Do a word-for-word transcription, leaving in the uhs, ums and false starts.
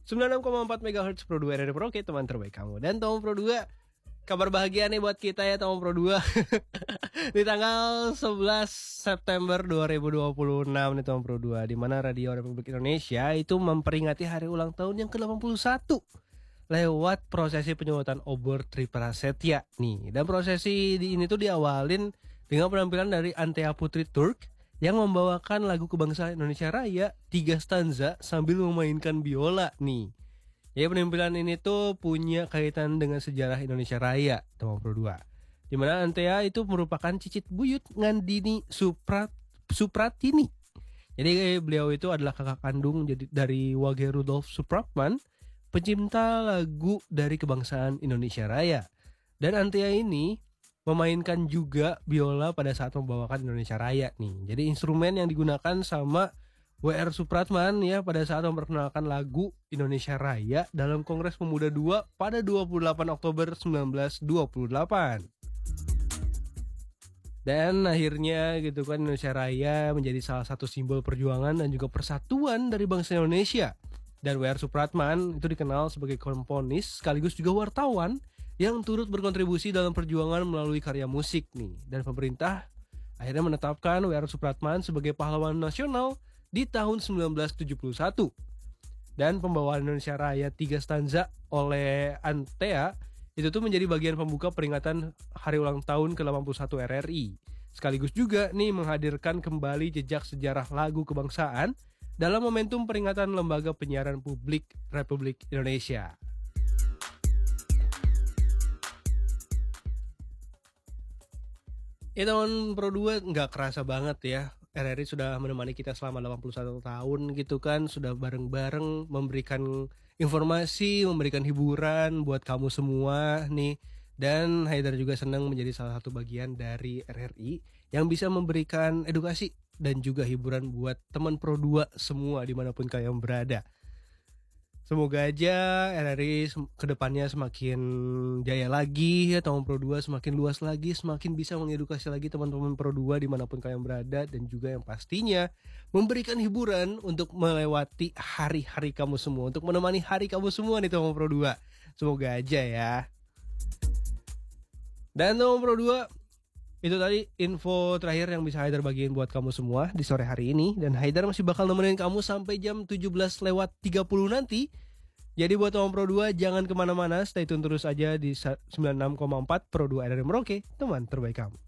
sembilan puluh enam koma empat megahertz Pro dua R R I Merauke, teman terbaik kamu. Dan Tom Pro dua, kabar bahagia nih buat kita ya Tom Pro dua. Di tanggal sebelas September dua ribu dua puluh enam nih Tom Pro dua, di mana Radio Republik Indonesia itu memperingati hari ulang tahun yang ke delapan puluh satu lewat prosesi penyumbatan obor Triprasetya nih. Dan prosesi di ini tuh diawalin dengan penampilan dari Antea Putri Turk yang membawakan lagu kebangsaan Indonesia Raya tiga stanza sambil memainkan biola nih. Ya, penampilan ini tuh punya kaitan dengan sejarah Indonesia Raya, Tom Pro dua. Di mana Antea itu merupakan cicit buyut Ngandini Suprat Supratini. Jadi beliau itu adalah kakak kandung jadi dari Wage Rudolf Supratman, pencipta lagu dari kebangsaan Indonesia Raya. Dan Antea ini memainkan juga biola pada saat membawakan Indonesia Raya nih. Jadi instrumen yang digunakan sama W R Supratman ya pada saat memperkenalkan lagu Indonesia Raya dalam Kongres Pemuda dua pada dua puluh delapan Oktober seribu sembilan ratus dua puluh delapan. Dan akhirnya gitu kan Indonesia Raya menjadi salah satu simbol perjuangan dan juga persatuan dari bangsa Indonesia. Dan W R Supratman itu dikenal sebagai komponis sekaligus juga wartawan yang turut berkontribusi dalam perjuangan melalui karya musik nih. Dan pemerintah akhirnya menetapkan W R Supratman sebagai pahlawan nasional di tahun sembilan belas tujuh puluh satu. Dan pembawaan Indonesia Raya tiga stanza oleh Antea itu tuh menjadi bagian pembuka peringatan hari ulang tahun ke delapan puluh satu R R I. Sekaligus juga nih menghadirkan kembali jejak sejarah lagu kebangsaan dalam momentum peringatan Lembaga Penyiaran Publik Republik Indonesia. Ya teman Pro dua, nggak kerasa banget ya, R R I sudah menemani kita selama delapan puluh satu tahun gitu kan. Sudah bareng-bareng memberikan informasi, memberikan hiburan buat kamu semua nih. Dan Haidar juga senang menjadi salah satu bagian dari R R I yang bisa memberikan edukasi dan juga hiburan buat teman Pro dua semua dimanapun kalian berada. Semoga aja R R I kedepannya semakin jaya lagi ya, teman Pro dua semakin luas lagi, semakin bisa mengedukasi lagi teman-teman Pro dua dimanapun kalian berada. Dan juga yang pastinya memberikan hiburan untuk melewati hari-hari kamu semua, untuk menemani hari kamu semua nih teman Pro dua. Semoga aja ya. Dan teman Pro dua, itu tadi info terakhir yang bisa Haidar bagiin buat kamu semua di sore hari ini. Dan Haidar masih bakal nemenin kamu sampai jam tujuh belas lewat tiga puluh nanti. Jadi buat teman Pro dua jangan kemana-mana, stay tune terus aja di sembilan puluh enam koma empat Pro dua R R I Merauke, teman terbaik kamu.